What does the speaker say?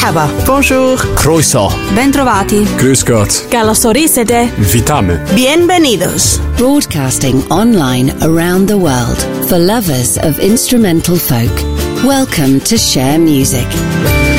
Merhaba. Bonjour. Croeso. Bentrovati. Grüß Gott. Καλώς ορίσατε. Witamy. Bienvenidos. Broadcasting online around the world for lovers of instrumental folk. Welcome to Share Music,